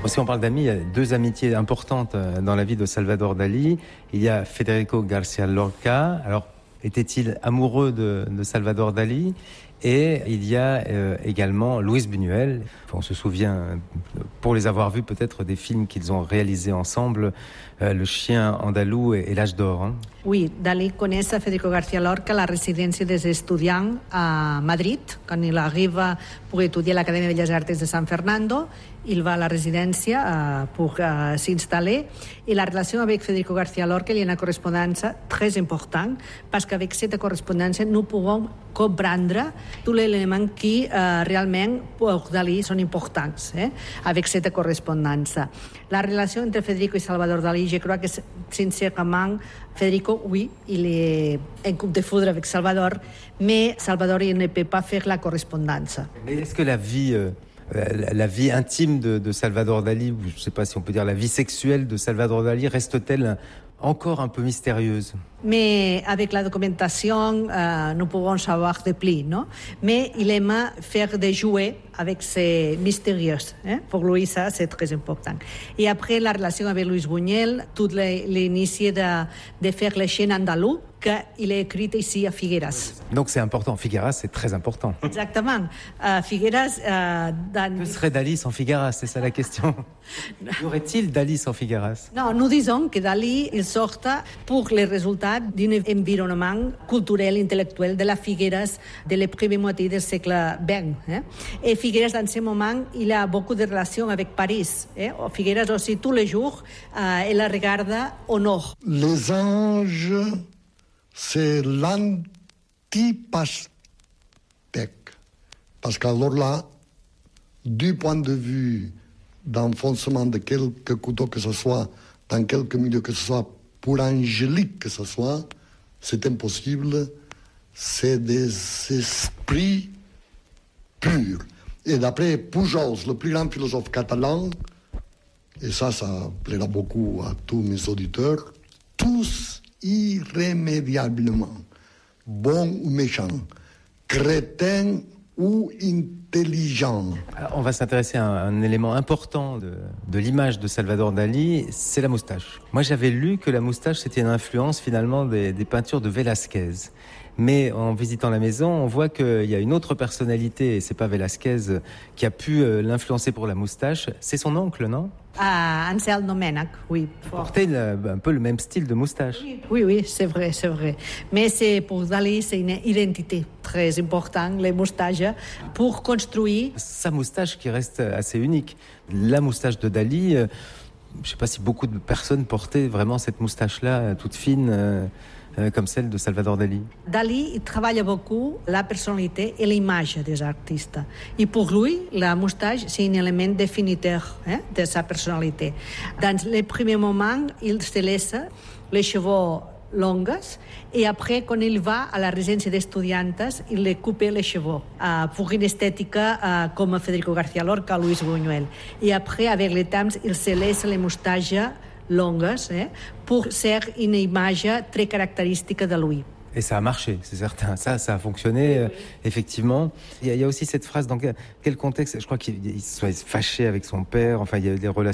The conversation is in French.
Si on parle d'amis, il y a deux amitiés importantes dans la vie de Salvador Dali. Il y a Federico García Lorca. Alors, était-il amoureux de Salvador Dali? Et il y a également Luis Buñuel. On se souvient, pour les avoir vus peut-être, des films qu'ils ont réalisés ensemble, Le chien andalou et L'âge d'or. Hein. Oui, Dalí coneix a Federico García Lorca a la residència dels estudiants a Madrid, quan ell arriba a poder estudiar a l'Acadèmia de Belles Arts de San Fernando. Il va a la residència pour s'installer. Et la relation avec Federico García Lorca, il y a une correspondance très importante, parce qu'avec cette correspondance, nous pouvons comprendre tous les éléments qui realment pour Dalí són importants, avec cette correspondance. La relation entre Federico et Salvador Dalí, je crois que sincèrement, Federico, oui, il est un coup de foudre avec Salvador, mais Salvador il ne peut pas faire la correspondance. Mais est-ce que la vie intime de Salvador Dali, ou je ne sais pas si on peut dire la vie sexuelle de Salvador Dali, reste-t-elle encore un peu mystérieuse? Mais avec la documentation, nous pouvons savoir de plus, non? Mais il aime faire des jouets avec ces mystérieux. Pour lui, ça, c'est très important. Et après, la relation avec Luis Buñuel, tout l'initie de faire les chaînes andalous, qu'il a écrit ici à Figueras. Donc c'est important. Figueras, c'est très important. Exactement. Figueras... Que serait Dali sans Figueras? C'est ça la question. Y aurait-il Dali sans Figueras? Non, nous disons que Dali, il sort pour les résultats d'un environnement culturel, intel·lectuel de la Figueras de la première moitié du siècle XX. Et Figueras, dans ce moment, il a beaucoup de relations avec Paris. Figueras aussi, tous les jours, il la regarde au nord. Les anges, c'est l'anti-pastèque. Parce qu'alors là, du point de vue d'enfoncement de quelque couteau que ce soit, dans quelque milieu que ce soit, pour angélique que ce soit, c'est impossible. C'est des esprits purs. Et d'après Pujols, le plus grand philosophe catalan, et ça plaira beaucoup à tous mes auditeurs, tous irrémédiablement, bons ou méchants, crétins ou intelligents. Alors, on va s'intéresser à un élément important de l'image de Salvador Dali, c'est la moustache. Moi, j'avais lu que la moustache, c'était une influence finalement des peintures de Velázquez. Mais en visitant la maison, on voit qu'il y a une autre personnalité, et c'est pas Velázquez, qui a pu l'influencer pour la moustache. C'est son oncle, non? Ansel Domènech, oui. Portait un peu le même style de moustache. Oui, c'est vrai. Mais pour Dali, c'est une identité très importante, les moustaches, pour construire... Sa moustache qui reste assez unique. La moustache de Dali, je ne sais pas si beaucoup de personnes portaient vraiment cette moustache-là, toute fine... comme celle de Salvador Dali. Dali, il travaille beaucoup la personnalité et l'image des artistes. Et pour lui, la moustache, c'est un élément définiteur de sa personnalité. Dans les premiers moments, il se laisse les cheveux longs et après, quand il va à la résidence d'estudiantes, il les coupe les cheveux pour une esthétique comme Federico García Lorca, Luis Buñuel. Et après, avec le temps, il se laisse les moustaches longues pour faire une image très caractéristique de lui. Et ça a marché, c'est certain. Ça a fonctionné, effectivement. Il y a aussi cette phrase, dans quel contexte? Je crois qu'il soit fâché avec son père. Enfin, il y a des relations